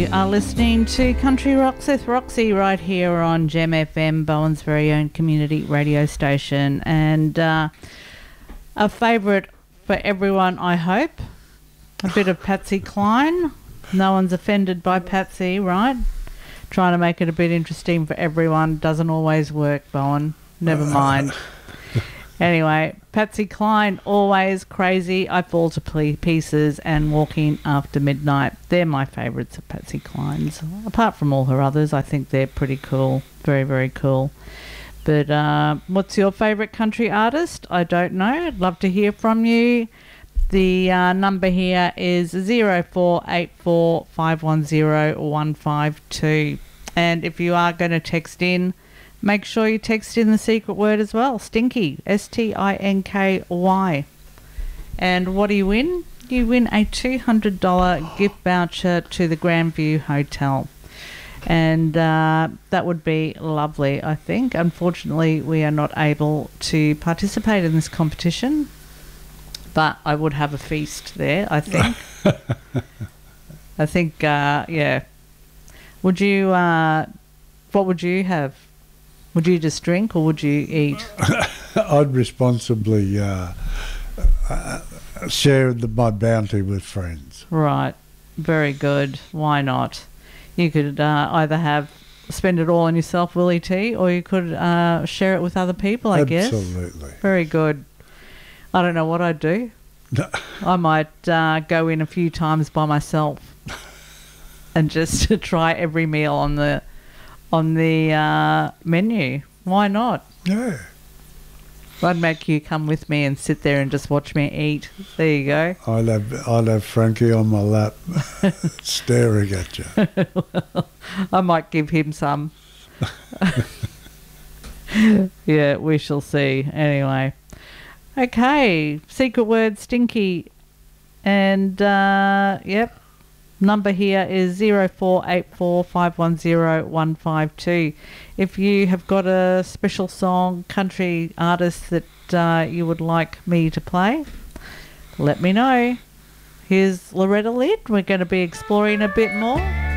You are listening to Country Rocks with Roxy right here on Gem FM, Bowen's very own community radio station. And a favourite for everyone, I hope. A bit of Patsy Cline. No one's offended by Patsy, right? Trying to make it a bit interesting for everyone doesn't always work, Bowen. Never mind. Anyway, Patsy Cline, Always Crazy, I Fall to Pieces, and Walking After Midnight. They're my favourites of Patsy Cline's. Apart from all her others, I think they're pretty cool. Very, very cool. But what's your favourite country artist? I don't know. I'd love to hear from you. The number here is 0484 510 152. And if you are going to text in, make sure you text in the secret word as well. Stinky. STINKY. And what do you win? You win a $200 gift voucher to the Grandview Hotel. And that would be lovely, I think. Unfortunately, we are not able to participate in this competition. But I would have a feast there, I think. I think, yeah. Would you, what would you have? Would you just drink or would you eat? I'd responsibly share my bounty with friends. Right. Very good. Why not? You could either spend it all on yourself, Willie T, or you could share it with other people, I guess. Absolutely. Very good. I don't know what I'd do. I might go in a few times by myself and just try every meal on the menu. Why not? Yeah. I'd make you come with me and sit there and just watch me eat. There you go. I'd have Frankie on my lap staring at you. Well, I might give him some. Yeah, we shall see. Anyway. Okay. Secret word, Stinky. And, yep. Number here is 0484 510 152. If you have got a special song, country artist that you would like me to play, let me know. Here's Loretta Lynn. We're going to be exploring a bit more.